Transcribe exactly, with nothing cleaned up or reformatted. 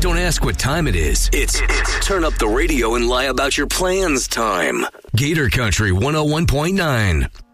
Don't ask what time it is. It's, it's turn up the radio and lie about your plans time. Gator Country one oh one point nine.